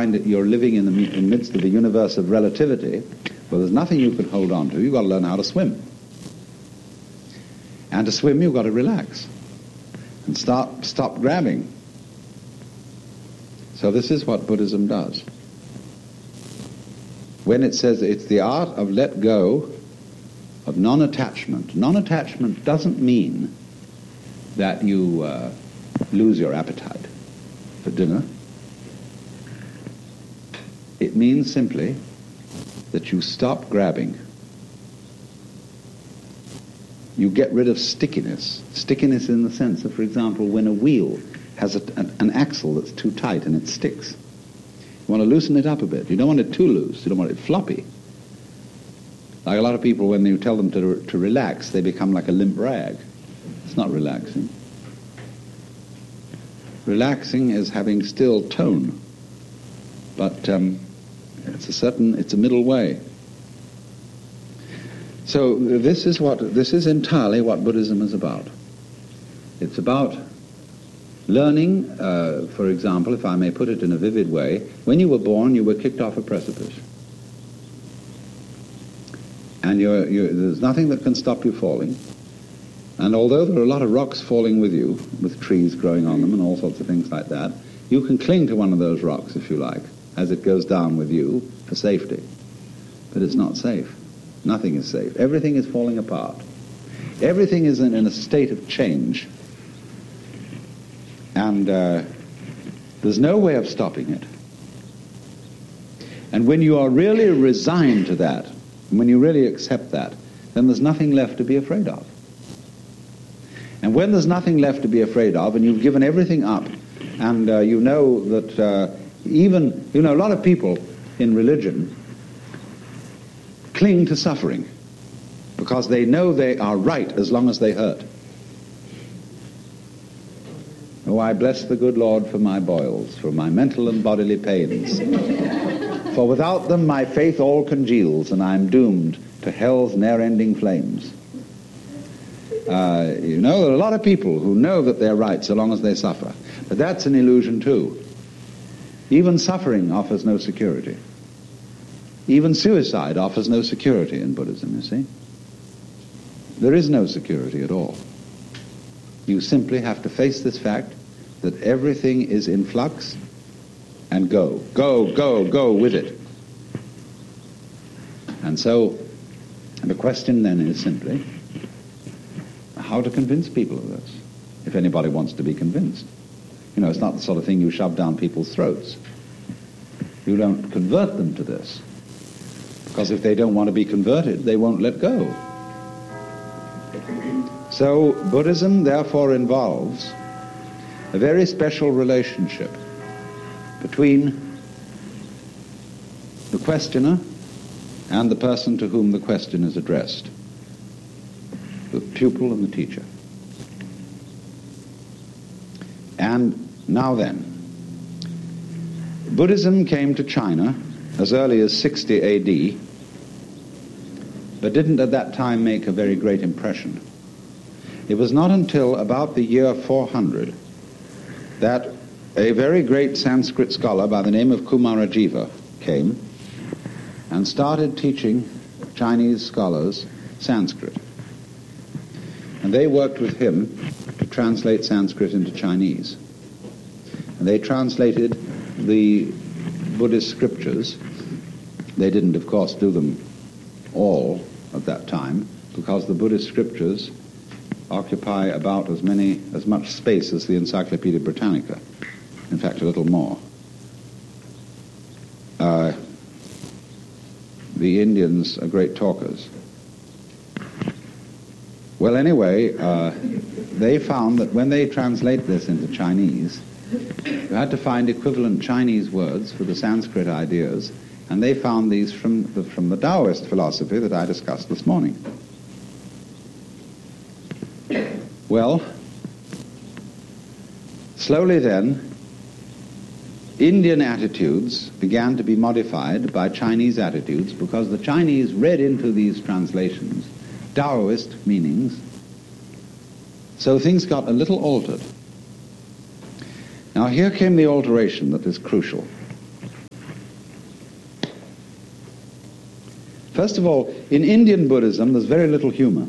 find that you're living in the midst of a universe of relativity, well, there's nothing you can hold on to. You've got to learn how to swim. And to swim, you've got to relax and stop grabbing. So this is what Buddhism does. When it says it's the art of let go of non-attachment. Non-attachment doesn't mean that you lose your appetite for dinner. It means simply that you stop grabbing. You get rid of stickiness. Stickiness in the sense of, for example, when a wheel has an axle that's too tight and it sticks. You want to loosen it up a bit. You don't want it too loose. You don't want it floppy. Like a lot of people, when you tell them to relax, they become like a limp rag. It's not relaxing. Relaxing is having still tone. But it's a middle way. So this is entirely what Buddhism is about. It's about learning, for example, if I may put it in a vivid way, when you were born, you were kicked off a precipice. And there's nothing that can stop you falling. And although there are a lot of rocks falling with you, with trees growing on them and all sorts of things like that, you can cling to one of those rocks, if you like, as it goes down with you for safety. But it's not safe. Nothing is safe. Everything is falling apart. Everything is in a state of change. And there's no way of stopping it. And when you are really resigned to that, when you really accept that, then there's nothing left to be afraid of. And when there's nothing left to be afraid of, and you've given everything up, and you know that a lot of people in religion cling to suffering because they know they are right as long as they hurt. Oh, I bless the good Lord for my boils, for my mental and bodily pains. For without them my faith all congeals, and I am doomed to hell's ne'er-ending flames. There are a lot of people who know that they're right so long as they suffer. But that's an illusion too. Even suffering offers no security. Even suicide offers no security in Buddhism, you see. There is no security at all. You simply have to face this fact that everything is in flux and go with it. And so the question then is simply how to convince people of this, if anybody wants to be convinced. It's not the sort of thing you shove down people's throats. You don't convert them to this, because if they don't want to be converted, they won't let go. So Buddhism therefore involves a very special relationship between the questioner and the person to whom the question is addressed, the pupil and the teacher. And now then, Buddhism came to China as early as 60 A.D., but didn't at that time make a very great impression. It was not until about the year 400 that a very great Sanskrit scholar by the name of Kumarajiva came and started teaching Chinese scholars Sanskrit. And they worked with him to translate Sanskrit into Chinese. And they translated the Buddhist scriptures. They didn't, of course, do them all at that time, because the Buddhist scriptures occupy about as much space as the Encyclopedia Britannica. In fact, a little more. The Indians are great talkers. Well, anyway, they found that when they translate this into Chinese, you had to find equivalent Chinese words for the Sanskrit ideas, and they found these from the Taoist philosophy that I discussed this morning. Well, slowly then, Indian attitudes began to be modified by Chinese attitudes, because the Chinese read into these translations Taoist meanings, so things got a little altered. Now here came the alteration that is crucial. First of all, in Indian Buddhism, there's very little humor.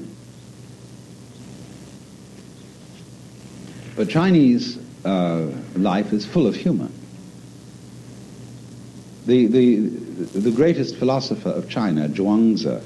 But Chinese life is full of humor. The greatest philosopher of China, Zhuangzi,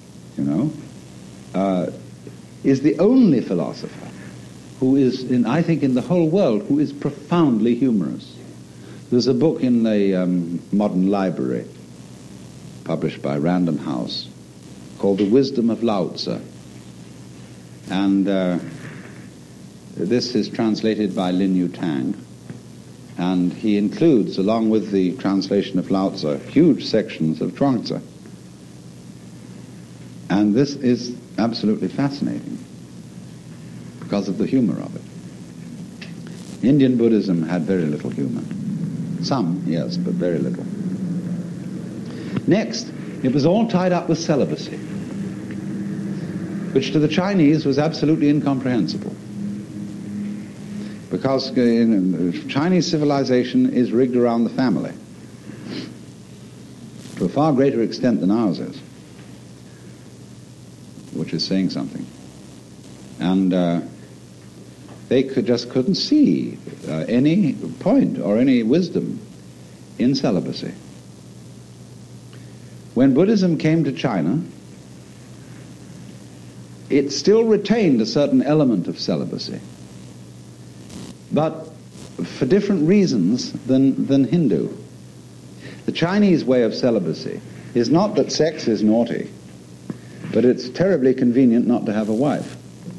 is the only philosopher who is, I think, in the whole world, who is profoundly humorous. There's a book in the Modern Library, published by Random House, called The Wisdom of Lao Tzu. And this is translated by Lin Yu Tang. And he includes, along with the translation of Lao Tzu, huge sections of Zhuangzi. And this is absolutely fascinating because of the humor of it. Indian Buddhism had very little humor. Some, yes, but very little. Next, it was all tied up with celibacy, which to the Chinese was absolutely incomprehensible. Because Chinese civilization is rigged around the family to a far greater extent than ours is, which is saying something. And they just couldn't see any point or any wisdom in celibacy. When Buddhism came to China, it still retained a certain element of celibacy, but for different reasons than Hindu. The Chinese way of celibacy is not that sex is naughty, but it's terribly convenient not to have a wife.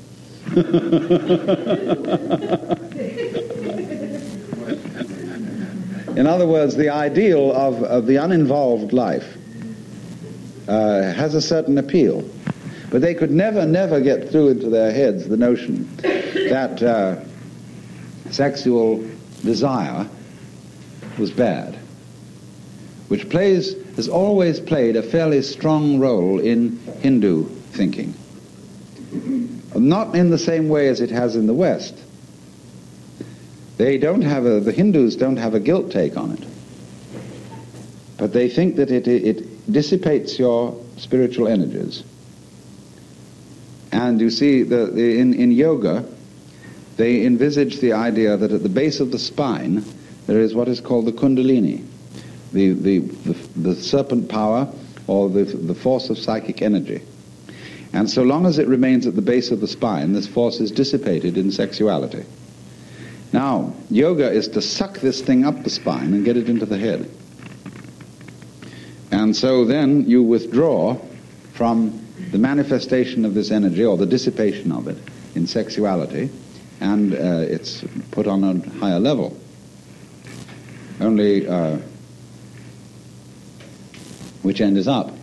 In other words, the ideal of the uninvolved life has a certain appeal, but they could never get through into their heads the notion that sexual desire was bad, which has always played a fairly strong role in Hindu thinking. Not in the same way as it has in the West. The Hindus don't have a guilt take on it, but they think that it dissipates your spiritual energies. And you see, in yoga, they envisage the idea that at the base of the spine there is what is called the kundalini, the serpent power, or the force of psychic energy. And so long as it remains at the base of the spine, this force is dissipated in sexuality. Now, yoga is to suck this thing up the spine and get it into the head. And so then you withdraw from the manifestation of this energy, or the dissipation of it, in sexuality, and it's put on a higher level. Only which end is up.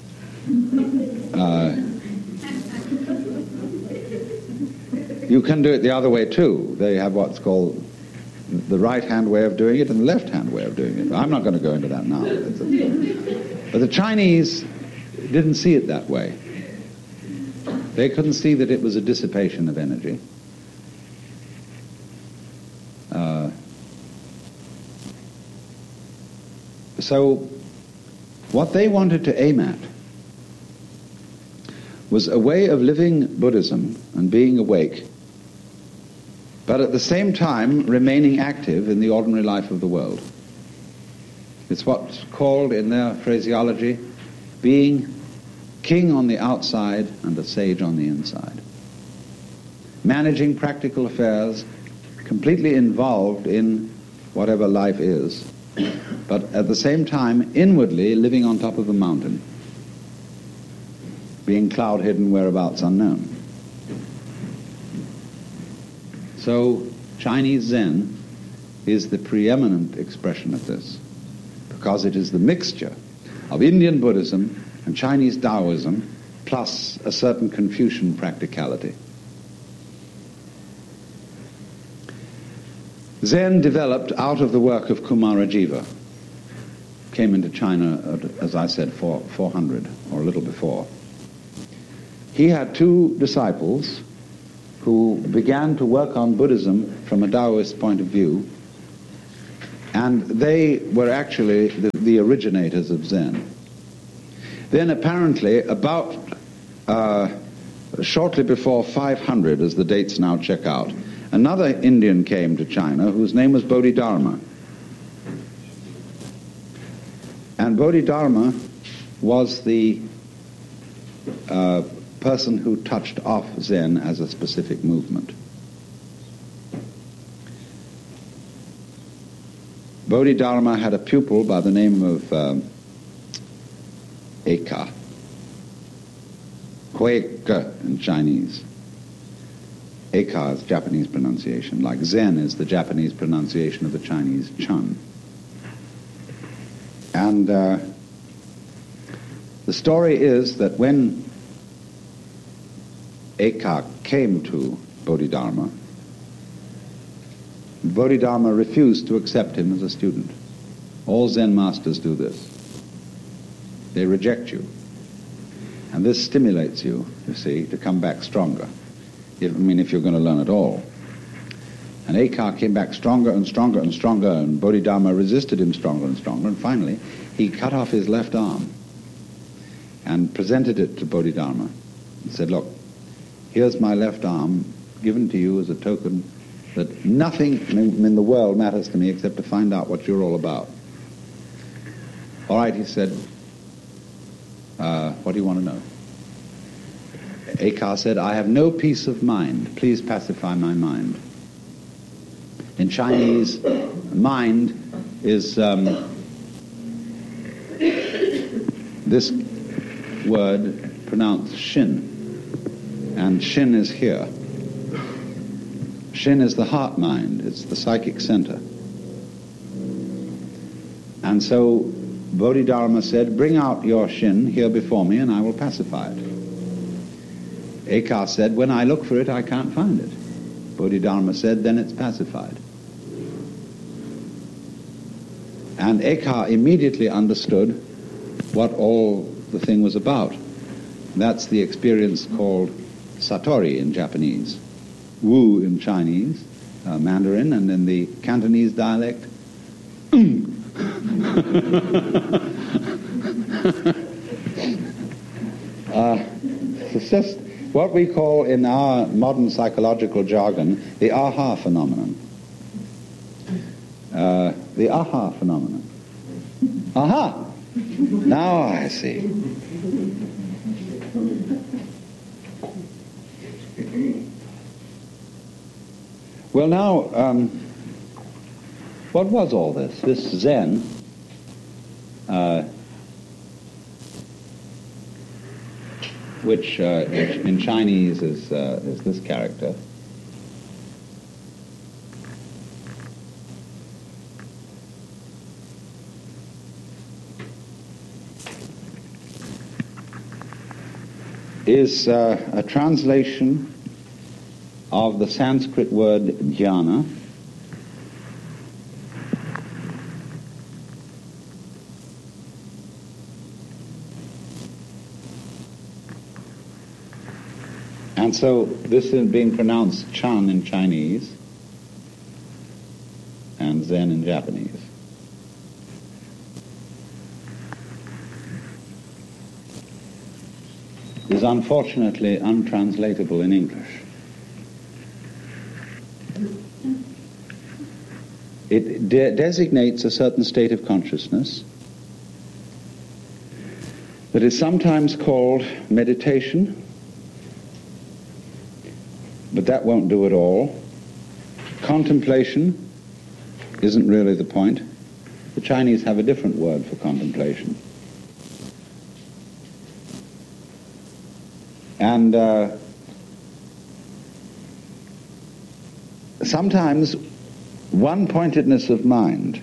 You can do it the other way too. They have what's called the right-hand way of doing it and the left-hand way of doing it. I'm not going to go into that now. But the Chinese didn't see it that way. They couldn't see that it was a dissipation of energy. So what they wanted to aim at was a way of living Buddhism and being awake, but at the same time remaining active in the ordinary life of the world. It's what's called, in their phraseology, being king on the outside and a sage on the inside. Managing practical affairs, completely involved in whatever life is, but at the same time inwardly living on top of the mountain, being cloud-hidden, whereabouts unknown. So Chinese Zen is the preeminent expression of this, because it is the mixture of Indian Buddhism and Chinese Taoism plus a certain Confucian practicality. Zen developed out of the work of Kumarajiva, came into China, as I said, 400 or a little before. He had two disciples who began to work on Buddhism from a Taoist point of view, and they were actually the originators of Zen. Then apparently about shortly before 500, as the dates now check out, another Indian came to China whose name was Bodhidharma. And Bodhidharma was the person who touched off Zen as a specific movement. Bodhidharma had a pupil by the name of Eka, Huike in Chinese. Eka is Japanese pronunciation, like Zen is the Japanese pronunciation of the Chinese Chan. And the story is that when Eka came to Bodhidharma, Bodhidharma refused to accept him as a student. All Zen masters do this. They reject you. And this stimulates you, you see, to come back stronger. If you're going to learn at all. And Eka came back stronger and stronger and stronger, and Bodhidharma resisted him stronger and stronger, and finally he cut off his left arm and presented it to Bodhidharma. He said, look, here's my left arm given to you as a token that nothing in the world matters to me except to find out what you're all about. All right, he said, what do you want to know? Eka said, I have no peace of mind. Please pacify my mind. In Chinese, mind is this word pronounced shin. And shin is here. Shin is the heart mind. It's the psychic center. And so Bodhidharma said, bring out your shin here before me and I will pacify it. Eka said, when I look for it, I can't find it. Bodhidharma said, then it's pacified. And Eka immediately understood what all the thing was about. That's the experience called Satori in Japanese, Wu in Chinese, Mandarin, and in the Cantonese dialect, it's just what we call in our modern psychological jargon the aha phenomenon. The aha phenomenon. Aha! Now I see. Well, now, what was all this? This Zen, which in Chinese is this character. Is a translation of the Sanskrit word jnana, and so this is being pronounced Chan in Chinese and Zen in Japanese. Is unfortunately untranslatable in English. It designates a certain state of consciousness that is sometimes called meditation, but that won't do it all. Contemplation isn't really the point. The Chinese have a different word for contemplation. And sometimes one-pointedness of mind.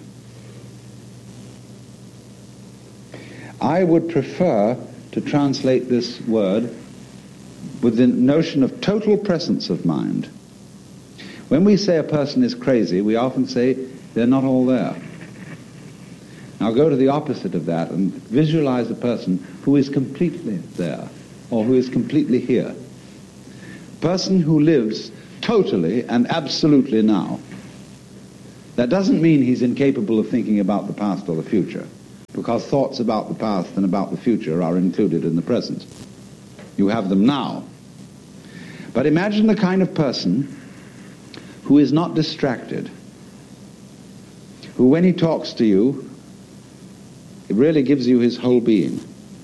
I would prefer to translate this word with the notion of total presence of mind. When we say a person is crazy, we often say they're not all there. Now go to the opposite of that and visualize a person who is completely there, or who is completely here. A person who lives totally and absolutely now. That doesn't mean he's incapable of thinking about the past or the future. because thoughts about the past and about the future are included in the present. You have them now. But imagine the kind of person who is not distracted, who when he talks to you, it really gives you his whole being,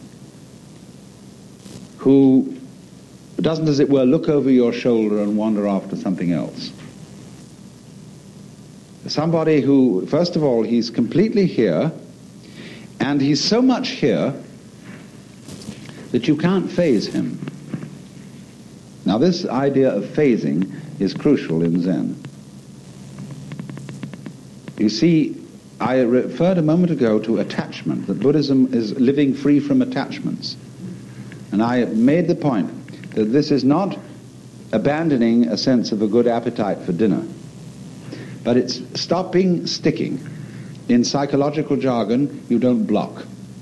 who doesn't, as it were, look over your shoulder and wander after something else. Somebody who, first of all, he's completely here, and he's so much here that you can't phase him. Now, this idea of phasing is crucial in Zen. You see, I referred a moment ago to attachment, that Buddhism is living free from attachments. And I made the point that this is not abandoning a sense of a good appetite for dinner, but it's stopping sticking. In psychological jargon, you don't block.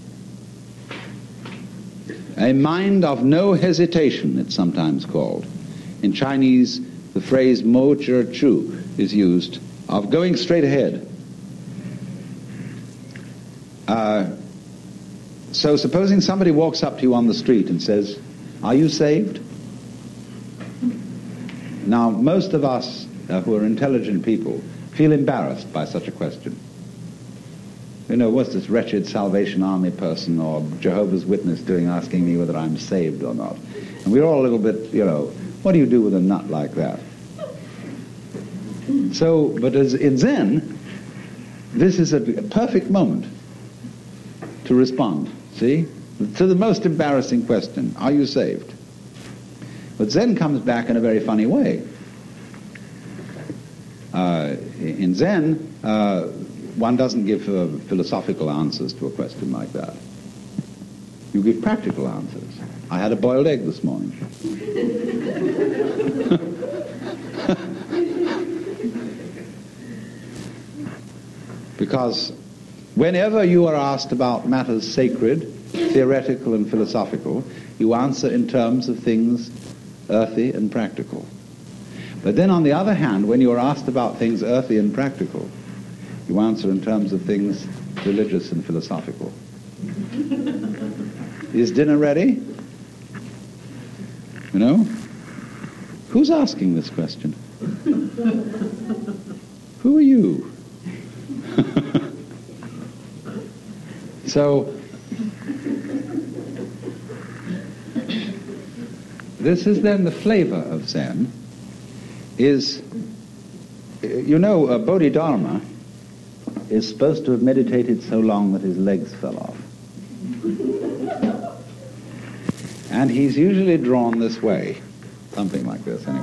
A mind of no hesitation, it's sometimes called. In Chinese, the phrase mo zhi chu is used, of going straight ahead. So supposing somebody walks up to you on the street and says, "Are you saved?" Now, most of us who are intelligent people feel embarrassed by such a question. You know, what's this wretched Salvation Army person or Jehovah's Witness doing asking me whether I'm saved or not? And we're all a little bit, what do you do with a nut like that? So, but as in Zen, this is a perfect moment to respond, see? To the most embarrassing question, are you saved? But Zen comes back in a very funny way. In Zen, one doesn't give philosophical answers to a question like that. You give practical answers. I had a boiled egg this morning. Because whenever you are asked about matters sacred, theoretical and philosophical, you answer in terms of things earthy and practical. But then on the other hand, when you are asked about things earthy and practical, you answer in terms of things religious and philosophical. Is dinner ready? Who's asking this question? Who are you? So, this is then the flavor of Zen, is, Bodhidharma is supposed to have meditated so long that his legs fell off. And he's usually drawn this way, something like this anyway.